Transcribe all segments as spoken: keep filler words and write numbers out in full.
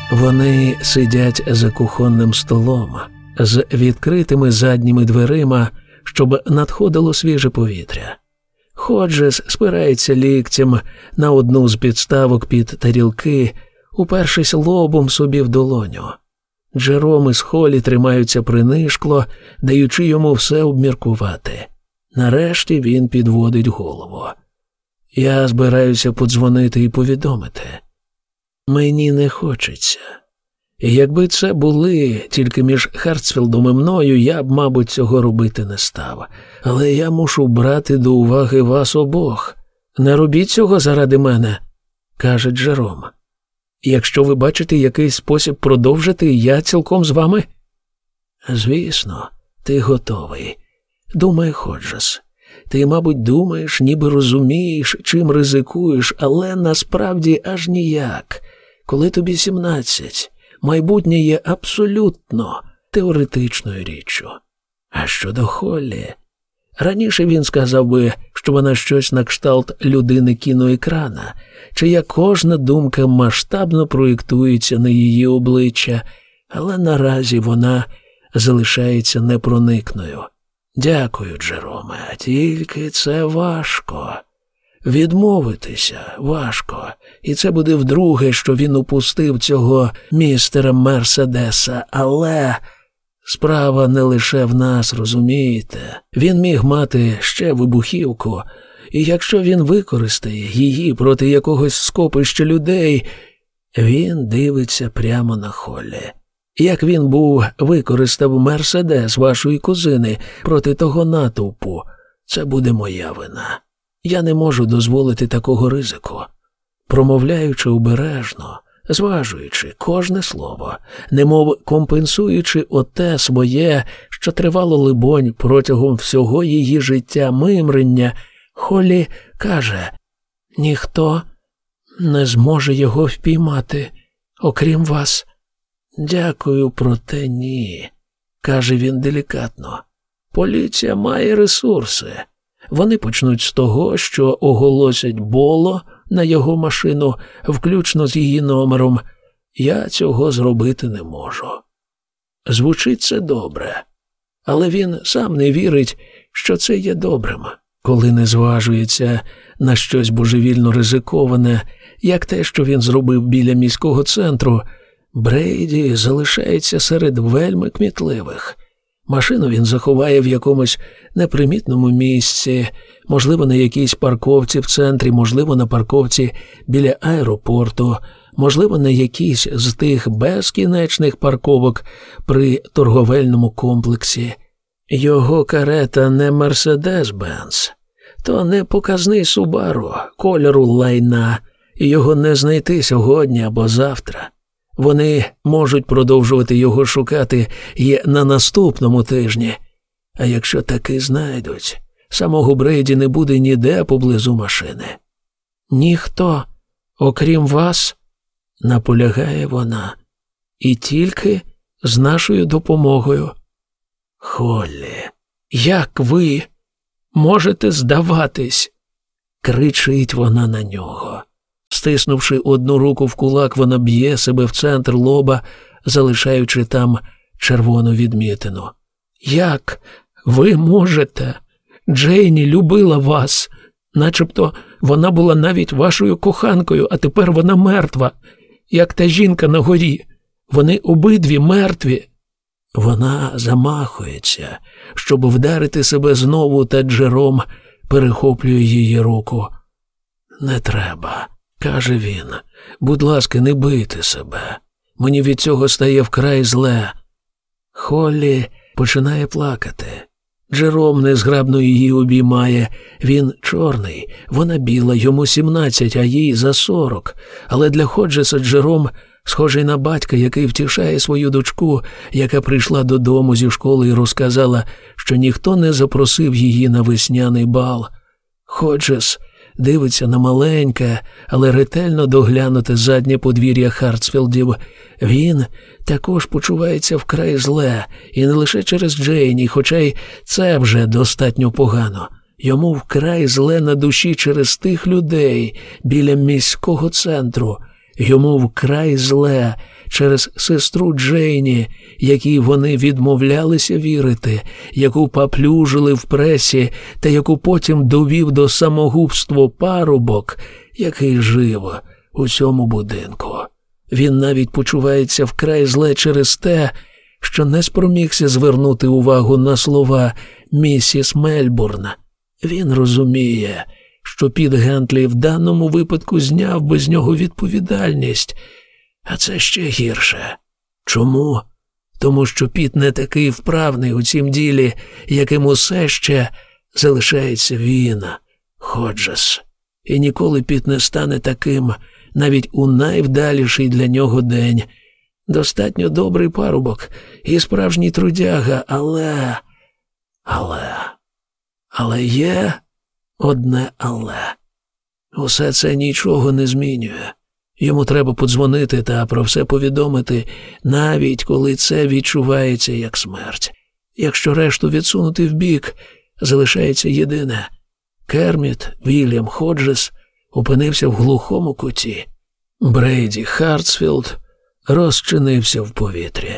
Вони сидять за кухонним столом, з відкритими задніми дверима, щоб надходило свіже повітря. Ходжес спирається ліктем на одну з підставок під тарілки, упершись лобом собі в долоню. Джером із Холлі тримаються принишкло, даючи йому все обміркувати. Нарешті він підводить голову. Я збираюся подзвонити і повідомити. Мені не хочеться. І якби це були тільки між Хартсфілдом і мною, я б, мабуть, цього робити не став. Але я мушу брати до уваги вас обох. Не робіть цього заради мене, каже Джером. Якщо ви бачите якийсь спосіб продовжити, я цілком з вами. Звісно, ти готовий. Думай, Ходжес. Ти, мабуть, думаєш, ніби розумієш, чим ризикуєш, але насправді аж ніяк. Коли тобі сімнадцять, майбутнє є абсолютно теоретичною річчю. А щодо Холлі, раніше він сказав би, що вона щось на кшталт людини кіноекрана, чия кожна думка масштабно проєктується на її обличчя, але наразі вона залишається непроникною. Дякую, Джероме, тільки це важко. Відмовитися важко, і це буде вдруге, що він упустив цього містера Мерседеса, але справа не лише в нас, розумієте? Він міг мати ще вибухівку, і якщо він використає її проти якогось скопища людей, він дивиться прямо на Холлі. Як він був використав Мерседес вашої кузини проти того натовпу, це буде моя вина. Я не можу дозволити такого ризику. Промовляючи обережно, зважуючи кожне слово, немов компенсуючи оте своє, що тривало, либонь, протягом всього її життя мимрення, Холлі каже: «Ніхто не зможе його впіймати, окрім вас». «Дякую, проте ні», – каже він делікатно. «Поліція має ресурси. Вони почнуть з того, що оголосять Боло на його машину, включно з її номером. Я цього зробити не можу». Звучить це добре, але він сам не вірить, що це є добрим, коли не зважується на щось божевільно ризиковане, як те, що він зробив біля міського центру. Брейді залишається серед вельми кмітливих. Машину він заховає в якомусь непримітному місці, можливо, на якійсь парковці в центрі, можливо, на парковці біля аеропорту, можливо, на якійсь з тих безкінечних парковок при торговельному комплексі. Його карета не Мерседес-Бенц, то не показний Субару кольору лайна, і його не знайти сьогодні або завтра. Вони можуть продовжувати його шукати і на наступному тижні. А якщо таки знайдуть, самого Брейді не буде ніде поблизу машини. «Ніхто, окрім вас», – наполягає вона, – «і тільки з нашою допомогою». «Холлі, як ви можете здаватись?» – кричить вона на нього. Стиснувши одну руку в кулак, вона б'є себе в центр лоба, залишаючи там червону відмітину. «Як ви можете? Джейні любила вас. Начебто вона була навіть вашою коханкою, а тепер вона мертва, як та жінка на горі. Вони обидві мертві». Вона замахується, щоб вдарити себе знову, та Джером перехоплює її руку. «Не треба», – каже він, – «будь ласка, не бийте себе. Мені від цього стає вкрай зле». Холлі починає плакати. Джером незграбно її обіймає. Він чорний, вона біла, йому сімнадцять, а їй за сорок. Але для Ходжеса Джером схожий на батька, який втішає свою дочку, яка прийшла додому зі школи і розказала, що ніхто не запросив її на весняний бал. Ходжес дивиться на маленьке, але ретельно доглянуте заднє подвір'я Хартсфілдів. Він також почувається вкрай зле, і не лише через Джейні, хоча й це вже достатньо погано. Йому вкрай зле на душі через тих людей біля міського центру. Йому вкрай зле через сестру Джейні, якій вони відмовлялися вірити, яку поплюжили в пресі та яку потім довів до самогубства парубок, який жив у цьому будинку. Він навіть почувається вкрай зле через те, що не спромігся звернути увагу на слова місіс Мельбурн. Він розуміє, що Піт Гентлі в даному випадку зняв би з нього відповідальність, а це ще гірше. Чому? Тому що Піт не такий вправний у цім ділі, яким усе ще залишається він, Ходжес. І ніколи Піт не стане таким, навіть у найвдаліший для нього день. Достатньо добрий парубок і справжній трудяга, але... Але... Але є одне але. Усе це нічого не змінює. Йому треба подзвонити та про все повідомити, навіть коли це відчувається як смерть. Якщо решту відсунути вбік, залишається єдине. Керміт Вільям Ходжес опинився в глухому куті. Брейді Хартсфілд розчинився в повітрі.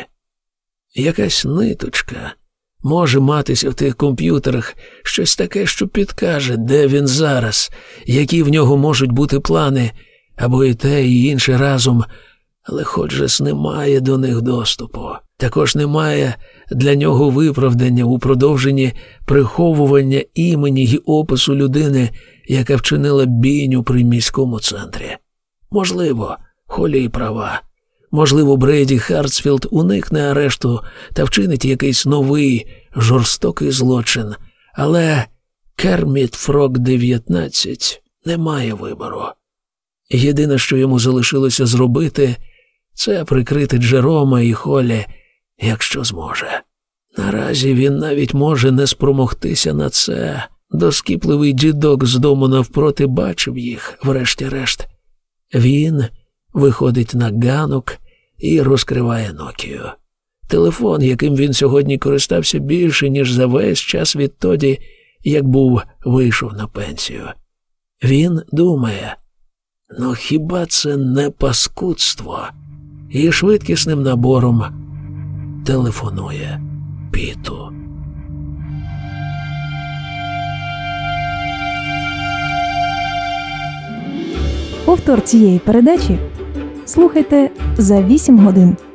Якась ниточка може матися в тих комп'ютерах, щось таке, що підкаже, де він зараз, які в нього можуть бути плани, або і те, і інше разом, але Ходжес не має до них доступу. Також немає для нього виправдання у продовженні приховування імені й опису людини, яка вчинила бійню при міському центрі. Можливо, Холі і права. Можливо, Брейді Хартсфілд уникне арешту та вчинить якийсь новий, жорстокий злочин. Але Керміт Фрог дев'ятнадцять не має вибору. Єдине, що йому залишилося зробити, це прикрити Джерома і Холі, якщо зможе. Наразі він навіть може не спромогтися на це. Доскіпливий дідок з дому навпроти бачив їх, врешті-решт. Він виходить на ганок і розкриває Нокію. Телефон, яким він сьогодні користався більше, ніж за весь час відтоді, як був вийшов на пенсію. Він думає, ну хіба це не паскудство? І швидкісним набором телефонує Піту. Повтор цієї передачі слухайте за вісім годин.